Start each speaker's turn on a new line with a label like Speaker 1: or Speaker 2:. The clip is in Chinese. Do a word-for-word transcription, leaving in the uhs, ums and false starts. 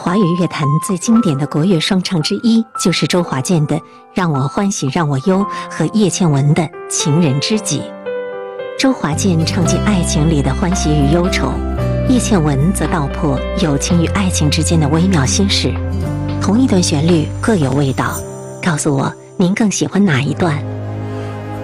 Speaker 1: 华语乐坛最经典的国乐双唱之一，就是周华健的《让我欢喜让我忧》和叶倩文的《情人知己》。周华健唱尽爱情里的欢喜与忧愁，叶倩文则道破友情与爱情之间的微妙心事。同一段旋律各有味道，告诉我您更喜欢哪一段？